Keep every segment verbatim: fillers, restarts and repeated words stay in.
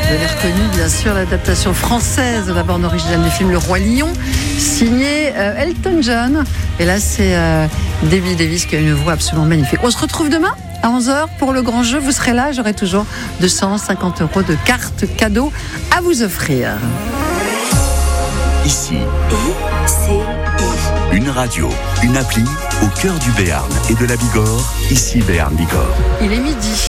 Vous avez reconnu bien sûr l'adaptation française de la bande originale du film Le Roi Lion, signé euh, Elton John. Et là c'est euh, Debbie Davis qui a une voix absolument magnifique. On se retrouve demain à onze heures pour le grand jeu. Vous serez là, j'aurai toujours deux cent cinquante euros de cartes cadeaux à vous offrir. Ici, I C I. Une radio, une appli au cœur du Béarn et de la Bigorre. Ici Béarn Bigorre. Il est midi.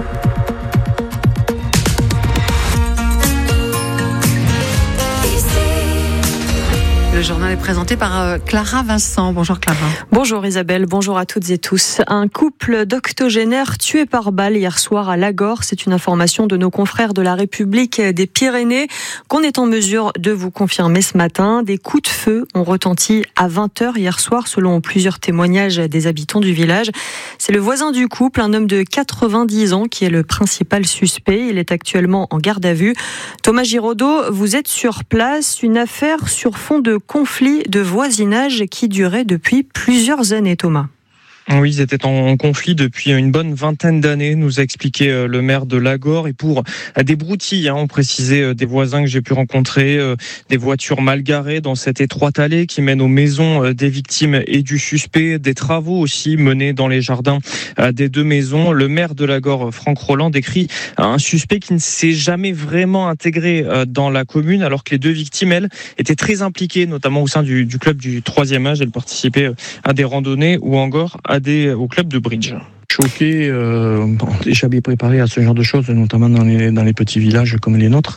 Le journal est présenté par Clara Vincent. Bonjour Clara. Bonjour Isabelle, bonjour à toutes et tous. Un couple d'octogénaires tué par balle hier soir à Lagor. C'est une information de nos confrères de la République des Pyrénées qu'on est en mesure de vous confirmer ce matin. Des coups de feu ont retenti à vingt heures hier soir selon plusieurs témoignages des habitants du village. C'est le voisin du couple, un homme de quatre-vingt-dix ans qui est le principal suspect. Il est actuellement en garde à vue. Thomas Giraudot, vous êtes sur place. Une affaire sur fond de conflit de voisinage qui durait depuis plusieurs années, Thomas. Oui, ils étaient en conflit depuis une bonne vingtaine d'années, nous a expliqué le maire de Lagor. Et pour des broutilles, hein, on précisait des voisins que j'ai pu rencontrer, des voitures mal garées dans cette étroite allée qui mène aux maisons des victimes et du suspect, des travaux aussi menés dans les jardins des deux maisons. Le maire de Lagor, Franck Roland, décrit un suspect qui ne s'est jamais vraiment intégré dans la commune, alors que les deux victimes, elles, étaient très impliquées, notamment au sein du, du club du troisième âge. Elles participaient à des randonnées ou encore à Des, au club de bridge. Choqué, euh, bon, jamais préparé à ce genre de choses, notamment dans les, dans les petits villages comme les nôtres,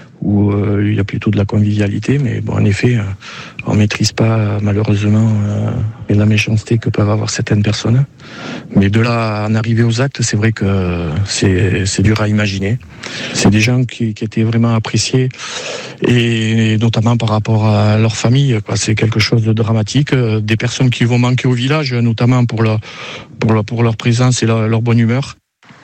où euh, il y a plutôt de la convivialité, mais bon, en effet, euh, on ne maîtrise pas malheureusement euh, la méchanceté que peuvent avoir certaines personnes. Mais de là à en arriver aux actes, c'est vrai que c'est, c'est dur à imaginer. C'est des gens qui, qui étaient vraiment appréciés, et, et notamment par rapport à leur famille, quoi. C'est quelque chose de dramatique. Des personnes qui vont manquer au village, notamment pour leur, pour leur, pour leur présence et leur, leur bonne humeur.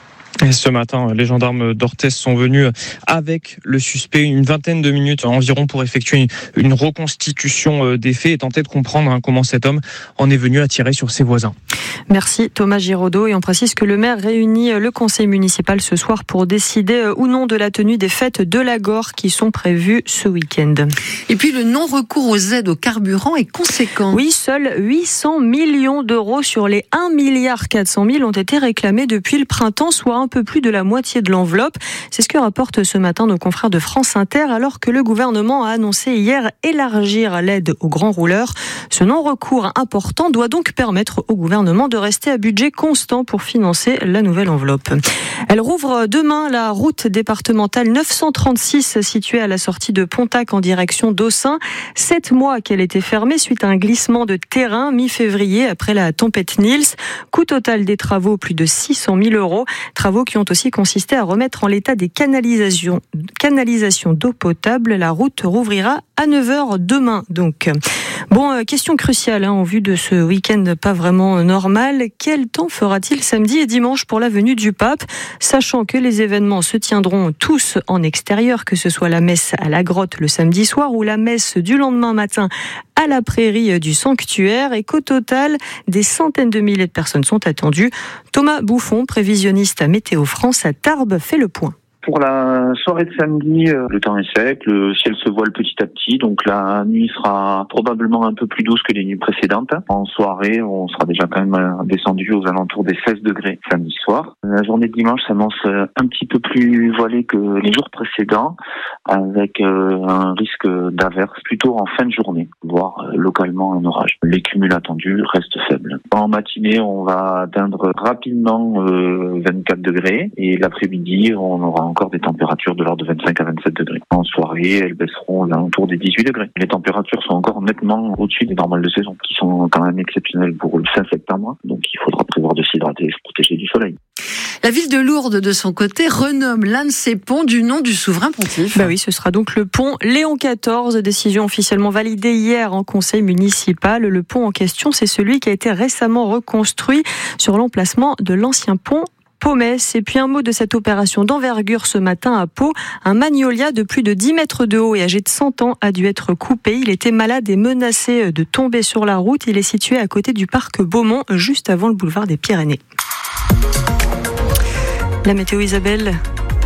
Et ce matin, les gendarmes d'Orthez sont venus avec le suspect une vingtaine de minutes environ pour effectuer une, une reconstitution des faits et tenter de comprendre hein, comment cet homme en est venu à tirer sur ses voisins. Merci Thomas Giraudot, et on précise que le maire réunit le conseil municipal ce soir pour décider ou non de la tenue des fêtes de Lagor qui sont prévues ce week-end. Et puis le non-recours aux aides au carburant est conséquent. Oui, seuls huit cents millions d'euros sur les un milliard quatre cent mille ont été réclamés depuis le printemps, soit un peu plus de la moitié de l'enveloppe. C'est ce que rapportent ce matin nos confrères de France Inter, alors que le gouvernement a annoncé hier élargir l'aide aux grands rouleurs. Ce non-recours important doit donc permettre au gouvernement de rester à budget constant pour financer la nouvelle enveloppe. Elle rouvre demain la route départementale neuf cent trente-six située à la sortie de Pontac en direction d'Aussin. Sept mois qu'elle était fermée suite à un glissement de terrain mi-février après la tempête Nils. Coût total des travaux, plus de six cent mille euros. Travaux qui ont aussi consisté à remettre en l'état des canalisations, canalisations d'eau potable. La route rouvrira à neuf heures demain donc. Bon, euh, question cruciale hein, en vue de ce week-end pas vraiment normal. Quel temps fera-t-il samedi et dimanche pour la venue du pape, sachant que les événements se tiendront tous en extérieur, que ce soit la messe à la grotte le samedi soir ou la messe du lendemain matin à la prairie du sanctuaire, et qu'au total, des centaines de milliers de personnes sont attendues. Thomas Bouffon, prévisionniste à Météo France à Tarbes, fait le point. Pour la soirée de samedi, euh, le temps est sec, le ciel se voile petit à petit, donc la nuit sera probablement un peu plus douce que les nuits précédentes. En soirée, on sera déjà quand même descendu aux alentours des seize degrés samedi soir. La journée de dimanche s'annonce un petit peu plus voilée que les jours précédents, avec euh, un risque d'averse plutôt en fin de journée, voire euh, localement un orage. Les cumuls attendus restent faibles. En matinée, on va atteindre rapidement euh, vingt-quatre degrés, et l'après-midi, on aura encore des températures de l'ordre de vingt-cinq à vingt-sept degrés. En soirée, elles baisseront à l'entour des dix-huit degrés. Les températures sont encore nettement au-dessus des normales de saison, qui sont quand même exceptionnelles pour le fin septembre. Donc il faudra prévoir de s'hydrater et se protéger du soleil. La ville de Lourdes, de son côté, renomme l'un de ses ponts du nom du souverain pontife. Bah oui, ce sera donc le pont Léon quatorze, décision officiellement validée hier en conseil municipal. Le pont en question, c'est celui qui a été récemment reconstruit sur l'emplacement de l'ancien pont Pomès. Et puis un mot de cette opération d'envergure ce matin à Pau. Un magnolia de plus de dix mètres de haut et âgé de cent ans a dû être coupé. Il était malade et menacé de tomber sur la route. Il est situé à côté du parc Beaumont, juste avant le boulevard des Pyrénées. La météo, Isabelle.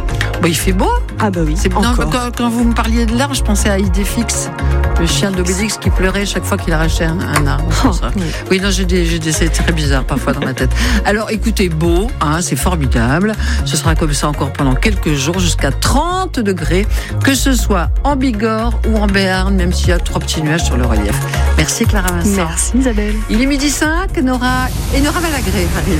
Bon, il fait beau. Ah bah oui, C'est... Non, encore. quand, quand vous me parliez de l'arbre, je pensais à Idéfix, le chien d'Obélix qui pleurait chaque fois qu'il arrachait un, un arbre. Oh, oui. oui, non, j'ai des, j'ai des, c'est très bizarre parfois dans ma tête. Alors, écoutez, beau, hein, c'est formidable. Ce sera comme ça encore pendant quelques jours, jusqu'à trente degrés, que ce soit en Bigorre ou en Béarn, même s'il y a trois petits nuages sur le relief. Merci Clara Vincent. Merci Isabelle. Il est midi cinq, Nora et Nora Malagré arrive.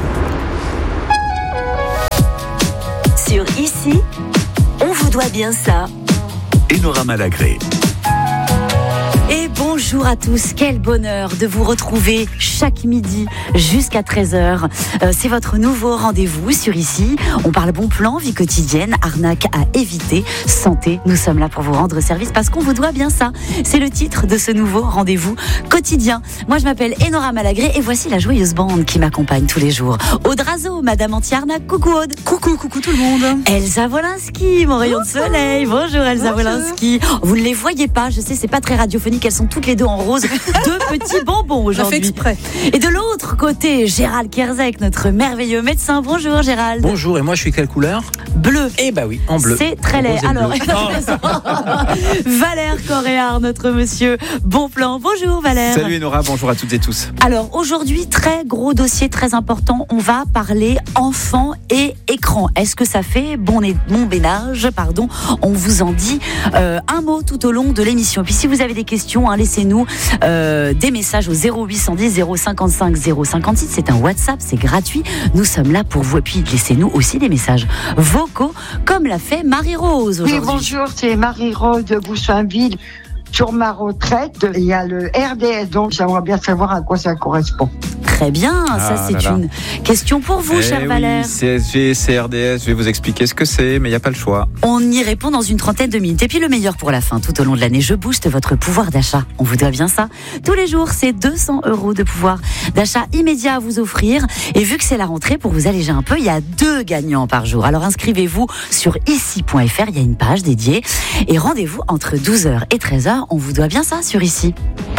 Sur Ici, on vous doit bien ça. Enora Malagré. Et bonjour à tous, quel bonheur de vous retrouver chaque midi jusqu'à treize heures. Euh, c'est votre nouveau rendez-vous sur Ici. On parle bon plan, vie quotidienne, arnaque à éviter, santé. Nous sommes là pour vous rendre service parce qu'on vous doit bien ça. C'est le titre de ce nouveau rendez-vous quotidien. Moi je m'appelle Enora Malagré et voici la joyeuse bande qui m'accompagne tous les jours. Aude Razo, Madame Anti-Arnaque, coucou Aude. Coucou, coucou tout le monde. Elsa Wolinski, mon rayon de soleil. Bonjour Elsa Wolinski. Vous ne les voyez pas, je sais, c'est pas très radiophonique. Elles sont toutes les deux en rose. Deux petits bonbons aujourd'hui. Ça fait exprès. Et de l'autre côté, Gérald Kerzek, notre merveilleux médecin. Bonjour Gérald. Bonjour, et moi je suis quelle couleur ? Bleu. Eh bah oui, en bleu. C'est très laid. Alors, Valère Coréard, notre monsieur bon plan. Bonjour Valère. Salut Enora, bonjour à toutes et tous. Alors aujourd'hui, très gros dossier, très important. On va parler enfants et écran. Est-ce que ça fait bon, bon bénage, pardon. On vous en dit euh, un mot tout au long de l'émission. Puis si vous avez des questions, hein, laissez-nous euh, des messages au zéro huit cent dix zéro cinquante-cinq zéro cinquante-six. C'est un WhatsApp, c'est gratuit. Nous sommes là pour vous. Et puis laissez-nous aussi des messages vocaux, comme l'a fait Marie-Rose aujourd'hui. Oui, bonjour, c'est Marie-Rose de Goussainville. Sur ma retraite, il y a le R D S, donc j'aimerais bien savoir à quoi ça correspond. Très bien, Ah ça c'est là là. une question pour vous, Eh cher oui, Valère. C S G, C R D S, je vais vous expliquer ce que c'est, mais il n'y a pas le choix. On y répond dans une trentaine de minutes. Et puis le meilleur pour la fin, tout au long de l'année, je booste votre pouvoir d'achat. On vous doit bien ça. Tous les jours, c'est deux cents euros de pouvoir d'achat immédiat à vous offrir. Et vu que c'est la rentrée, pour vous alléger un peu, il y a deux gagnants par jour. Alors inscrivez-vous sur ici point f r, il y a une page dédiée. Et rendez-vous entre douze heures et treize heures. On vous doit bien ça sur Ici.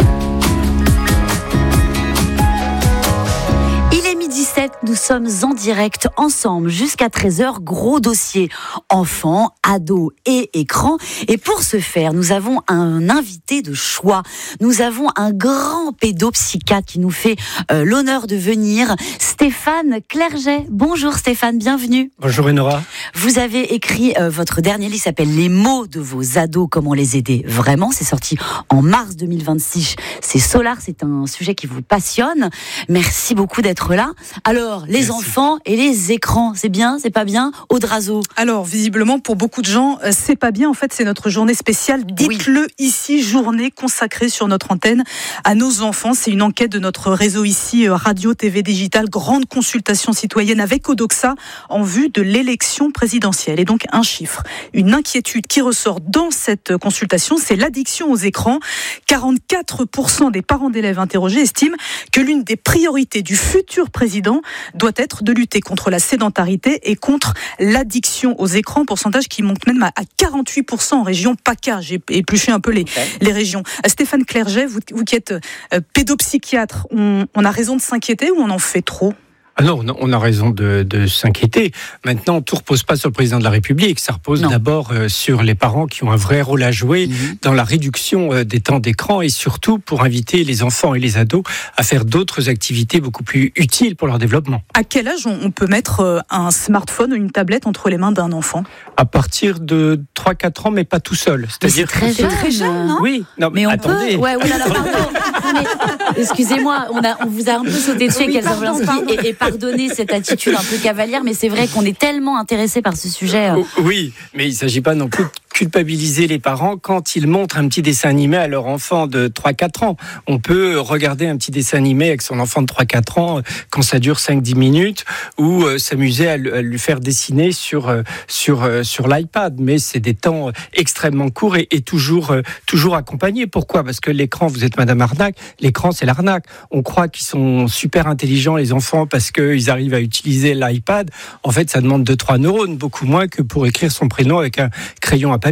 dix-sept, nous sommes en direct ensemble jusqu'à treize heures, gros dossier enfants, ados et écrans. Et pour ce faire, nous avons un invité de choix. Nous avons un grand pédopsychiatre qui nous fait euh, l'honneur de venir, Stéphane Clerget. Bonjour Stéphane, bienvenue. Bonjour Enora. Vous avez écrit euh, votre dernier livre, s'appelle Les mots de vos ados, comment les aider vraiment. C'est sorti en mars deux mille vingt-six. C'est Solar, c'est un sujet qui vous passionne. Merci beaucoup d'être là. Alors, les Merci. enfants et les écrans, c'est bien, c'est pas bien? Aude Razo. Alors, visiblement, pour beaucoup de gens, c'est pas bien. En fait, c'est notre journée spéciale. Dites-le ici, journée consacrée sur notre antenne à nos enfants. C'est une enquête de notre réseau ici, radio, T V digital, grande consultation citoyenne avec Odoxa en vue de l'élection présidentielle. Et donc, un chiffre, une inquiétude qui ressort dans cette consultation, c'est l'addiction aux écrans. quarante-quatre pour cent des parents d'élèves interrogés estiment que l'une des priorités du futur président doit être de lutter contre la sédentarité et contre l'addiction aux écrans, pourcentage qui monte même à quarante-huit pour cent en région PACA. J'ai épluché un peu les, okay. les régions. Stéphane Clerget, vous, vous qui êtes euh, pédopsychiatre, on, on a raison de s'inquiéter ou on en fait trop ? Ah non, on a raison de, de s'inquiéter. Maintenant, tout ne repose pas sur le président de la République. Ça repose non. d'abord euh, sur les parents qui ont un vrai rôle à jouer mmh. dans la réduction euh, des temps d'écran et surtout pour inviter les enfants et les ados à faire d'autres activités beaucoup plus utiles pour leur développement. À quel âge on, on peut mettre euh, un smartphone ou une tablette entre les mains d'un enfant ? À partir de trois quatre ans, mais pas tout seul. C'est-à-dire très jeune, très jeune, non ? Oui, non, mais on attendez. peut. Ouais, oh là là, pardon. mais, excusez-moi, on, a, on vous a un peu sauté dessus avec Elsa Wolinski et, et pardonnez cette attitude un peu cavalière, mais c'est vrai qu'on est tellement intéressé par ce sujet. Oui, mais il ne s'agit pas non plus de culpabiliser les parents quand ils montrent un petit dessin animé à leur enfant de trois quatre ans. On peut regarder un petit dessin animé avec son enfant de trois quatre ans quand ça dure cinq dix minutes ou euh, s'amuser à, à lui faire dessiner sur, euh, sur, euh, sur l'iPad. Mais c'est des temps extrêmement courts et, et toujours, euh, toujours accompagnés. Pourquoi ? Parce que l'écran, vous êtes Madame Arnaque, l'écran c'est l'arnaque. On croit qu'ils sont super intelligents les enfants parce qu'ils arrivent à utiliser l'iPad. En fait, ça demande deux trois neurones, beaucoup moins que pour écrire son prénom avec un crayon à papier.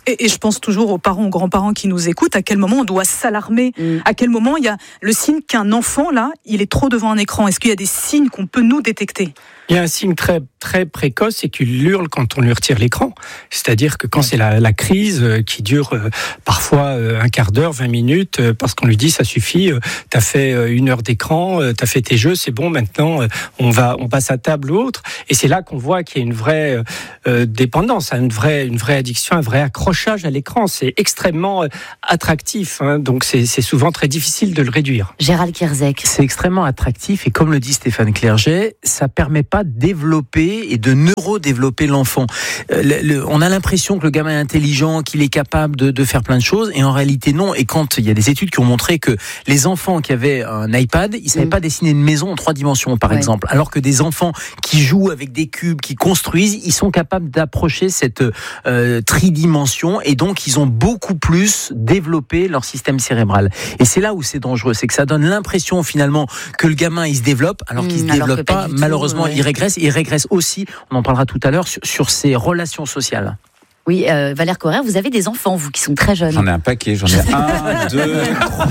Et, et je pense toujours aux parents, aux grands-parents qui nous écoutent, à quel moment on doit s'alarmer, mmh. à quel moment il y a le signe qu'un enfant, là, il est trop devant un écran. Est-ce qu'il y a des signes qu'on peut nous détecter ? Il y a un signe très, très précoce, c'est qu'il hurle quand on lui retire l'écran. C'est-à-dire que quand c'est la, la crise qui dure euh, parfois euh, un quart d'heure, vingt minutes, euh, parce qu'on lui dit ça suffit, euh, t'as fait euh, une heure d'écran, euh, t'as fait tes jeux, c'est bon, maintenant euh, on va, on passe à table ou autre. Et c'est là qu'on voit qu'il y a une vraie euh, dépendance, une vraie, une vraie addiction, un vrai accrochage à l'écran. C'est extrêmement euh, attractif, hein, donc c'est, c'est souvent très difficile de le réduire. Gérald Kierzek. C'est extrêmement attractif et comme le dit Stéphane Clerget, ça permet pas de développer et de neurodévelopper l'enfant. Euh, le, le, on a l'impression que le gamin est intelligent, qu'il est capable de, de faire plein de choses, et en réalité non. Et quand il y a des études qui ont montré que les enfants qui avaient un iPad, ils savaient mmh. pas dessiner une maison en trois dimensions, par ouais. exemple, alors que des enfants qui jouent avec des cubes, qui construisent, ils sont capables d'approcher cette euh, tridimension, et donc ils ont beaucoup plus développé leur système cérébral. Et c'est là où c'est dangereux, c'est que ça donne l'impression finalement que le gamin il se développe, alors qu'il mmh, se développe pas. pas malheureusement, tout, ouais. il régresse. Il régresse aussi, on en parlera tout à l'heure, sur, sur ses relations sociales. Oui, euh, Valère Correr, vous avez des enfants, vous, qui sont très jeunes. J'en ai un paquet, j'en ai un, deux, trois.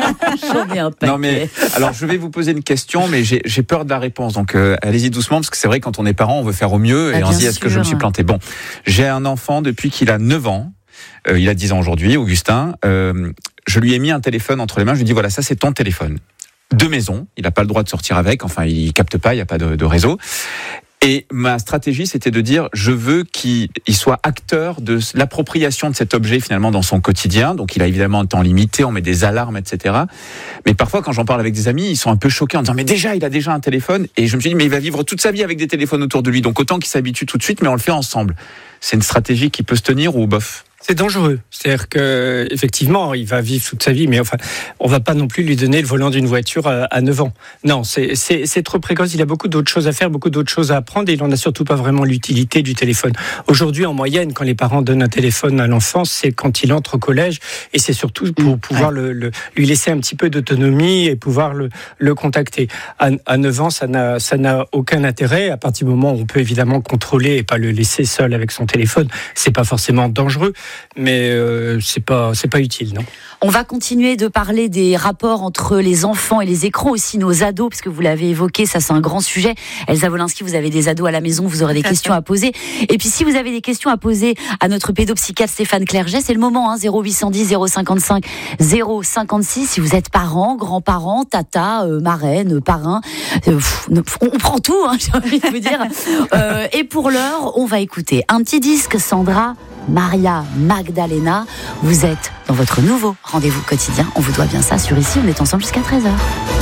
J'en ai un paquet. Non mais, alors je vais vous poser une question, mais j'ai, j'ai peur de la réponse, donc euh, allez-y doucement, parce que c'est vrai, quand on est parent, on veut faire au mieux, et ah, on se dit, est-ce que je me suis planté ? Bon, j'ai un enfant depuis qu'il a neuf ans, euh, il a dix ans aujourd'hui, Augustin, euh, je lui ai mis un téléphone entre les mains, je lui ai dit, voilà, ça c'est ton téléphone. De maison, il n'a pas le droit de sortir avec, enfin il capte pas, il n'y a pas de, de réseau. Et ma stratégie, c'était de dire, je veux qu'il il soit acteur de l'appropriation de cet objet finalement dans son quotidien. Donc il a évidemment un temps limité, on met des alarmes, et cetera. Mais parfois, quand j'en parle avec des amis, ils sont un peu choqués en disant, mais déjà, il a déjà un téléphone. Et je me suis dit, mais il va vivre toute sa vie avec des téléphones autour de lui. Donc autant qu'il s'habitue tout de suite, mais on le fait ensemble. C'est une stratégie qui peut se tenir ou bof ? C'est dangereux. C'est-à-dire que, effectivement, il va vivre toute sa vie, mais enfin, on va pas non plus lui donner le volant d'une voiture à neuf ans. Non, c'est, c'est, c'est trop précoce. Il a beaucoup d'autres choses à faire, beaucoup d'autres choses à apprendre, et il en a surtout pas vraiment l'utilité du téléphone. Aujourd'hui, en moyenne, quand les parents donnent un téléphone à l'enfant, c'est quand il entre au collège, et c'est surtout pour pouvoir ouais. le, le, lui laisser un petit peu d'autonomie et pouvoir le, le contacter. À, à neuf ans, ça n'a, ça n'a aucun intérêt. À partir du moment où on peut évidemment contrôler et pas le laisser seul avec son téléphone, c'est pas forcément dangereux. Mais euh, c'est pas c'est pas utile, non. On va continuer de parler des rapports entre les enfants et les écrans, aussi nos ados, parce que vous l'avez évoqué, ça c'est un grand sujet. Elsa Wolinski, vous avez des ados à la maison, vous aurez des Tout questions à poser. Et puis si vous avez des questions à poser à notre pédopsychiatre Stéphane Clerget, c'est le moment, hein, zéro huit cent dix zéro cinquante-cinq zéro cinquante-six. Si vous êtes parents, grands-parents, tata, euh, marraine, parrain, euh, pff, on, on prend tout, hein, j'ai envie de vous dire. Euh, et pour l'heure, on va écouter un petit disque, Sandra Maria Magdalena. Vous êtes dans votre nouveau rendez-vous quotidien. On vous doit bien ça sur Ici. On est ensemble jusqu'à treize heures.